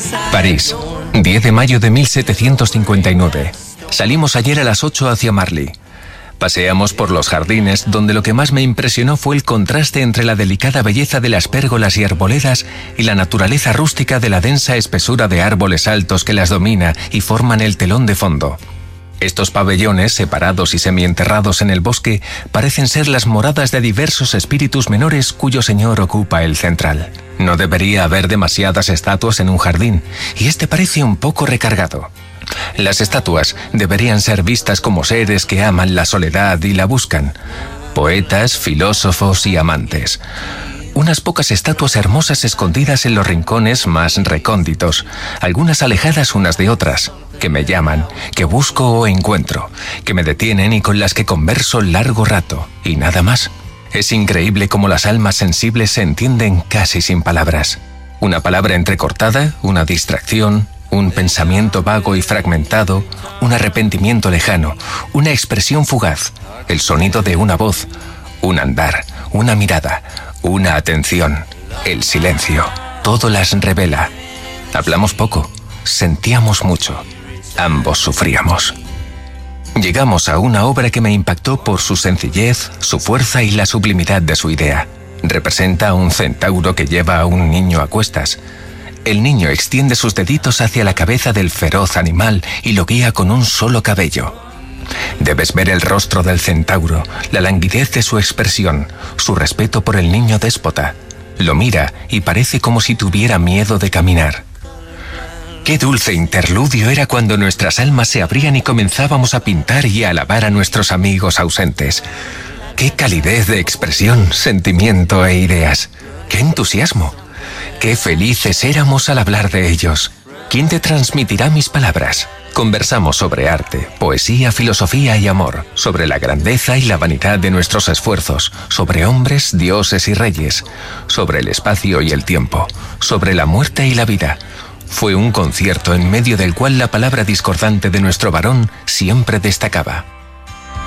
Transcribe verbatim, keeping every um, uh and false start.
París, diez de mayo de mil setecientos cincuenta y nueve. Salimos ayer a las ocho hacia Marly. Paseamos por los jardines, donde lo que más me impresionó fue el contraste entre la delicada belleza de las pérgolas y arboledas y la naturaleza rústica de la densa espesura de árboles altos que las domina y forman el telón de fondo. Estos pabellones, separados y semienterrados en el bosque, parecen ser las moradas de diversos espíritus menores cuyo señor ocupa el central. No debería haber demasiadas estatuas en un jardín, y este parece un poco recargado. Las estatuas deberían ser vistas como seres que aman la soledad y la buscan. Poetas, filósofos y amantes. Unas pocas estatuas hermosas escondidas en los rincones más recónditos, algunas alejadas unas de otras, que me llaman, que busco o encuentro, que me detienen y con las que converso largo rato, y nada más. Es increíble cómo las almas sensibles se entienden casi sin palabras. Una palabra entrecortada, una distracción, un pensamiento vago y fragmentado, un arrepentimiento lejano, una expresión fugaz, el sonido de una voz, un andar, una mirada, una atención, el silencio, todo las revela. Hablamos poco, sentíamos mucho, ambos sufríamos. Llegamos a una obra que me impactó por su sencillez, su fuerza y la sublimidad de su idea. Representa a un centauro que lleva a un niño a cuestas. El niño extiende sus deditos hacia la cabeza del feroz animal y lo guía con un solo cabello. Debes ver el rostro del centauro, la languidez de su expresión, su respeto por el niño déspota. Lo mira y parece como si tuviera miedo de caminar. Qué dulce interludio era cuando nuestras almas se abrían y comenzábamos a pintar y a alabar a nuestros amigos ausentes. Qué calidez de expresión, sentimiento e ideas. Qué entusiasmo. Qué felices éramos al hablar de ellos. ¿Quién te transmitirá mis palabras? Conversamos sobre arte, poesía, filosofía y amor, sobre la grandeza y la vanidad de nuestros esfuerzos, sobre hombres, dioses y reyes, sobre el espacio y el tiempo, sobre la muerte y la vida. Fue un concierto en medio del cual la palabra discordante de nuestro varón siempre destacaba.